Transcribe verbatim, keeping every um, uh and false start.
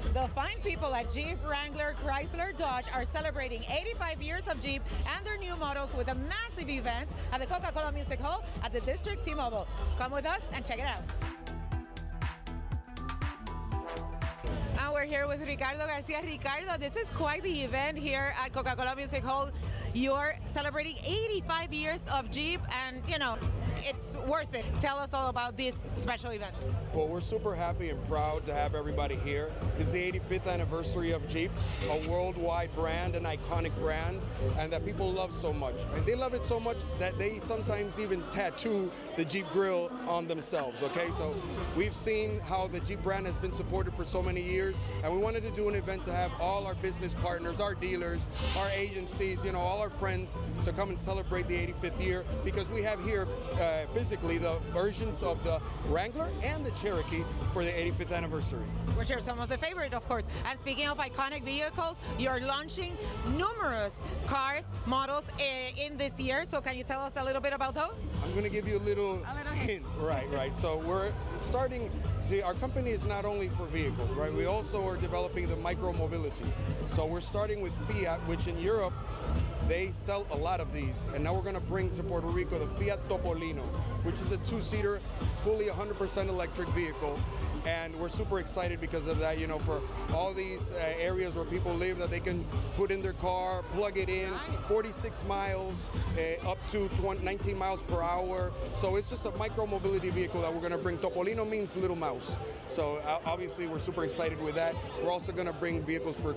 The fine people at Jeep, Wrangler, Chrysler, Dodge are celebrating eighty-five years of Jeep and their new models with a massive event at the Coca-Cola Music Hall at the District T-Mobile. Come with us and check it out. And we're here with Ricardo Garcia. Ricardo, this is quite the event here at Coca-Cola Music Hall. You're celebrating eighty-five years of Jeep, and you know, it's worth it. Tell us all about this special event. Well, we're super happy and proud to have everybody here. It's the eighty-fifth anniversary of Jeep, a worldwide brand, an iconic brand, and that people love so much. And they love it so much that they sometimes even tattoo the Jeep grill on themselves, okay? So we've seen how the Jeep brand has been supported for so many years, and we wanted to do an event to have all our business partners, our dealers, our agencies, you know, all our friends to come and celebrate the eighty-fifth year, because we have here uh, physically the versions of the Wrangler and the Cherokee for the eighty-fifth anniversary. Which are some of the favorite, of course. And speaking of iconic vehicles, you're launching numerous cars, models uh, in this year. So can you tell us a little bit about those? I'm going to give you a little, a little hint. Right, right. So we're starting, see, our company is not only for vehicles, right? We also are developing the micro mobility. So we're starting with Fiat, which in Europe, they sell a lot of these, and now we're going to bring to Puerto Rico the Fiat Topolino, which is a two-seater, fully one hundred percent electric vehicle. And we're super excited because of that, you know, for all these uh, areas where people live, that they can put in their car, plug it in, forty-six miles, uh, up to twenty, nineteen miles per hour. So it's just a micro mobility vehicle that we're going to bring. Topolino means little mouse. So uh, obviously we're super excited with that. We're also going to bring vehicles for